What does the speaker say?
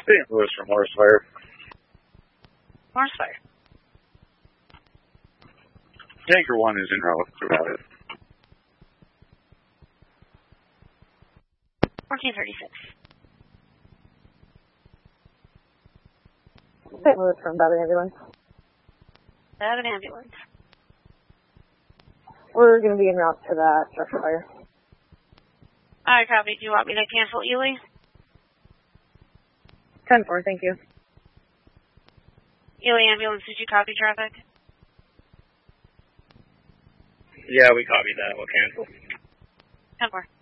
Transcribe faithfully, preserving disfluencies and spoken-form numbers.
Saint Louis from Morris Fire. Morris Fire. Tanker one is en route. Provided. fourteen thirty-six. Saint Louis from Babbitt Ambulance. Babbitt Ambulance. We're going to be en route to that structure fire. Alright, copy. Do you want me to cancel Ely? ten four, thank you. Ely Ambulance, did you copy traffic? Yeah, we copied that. We'll cancel. ten four.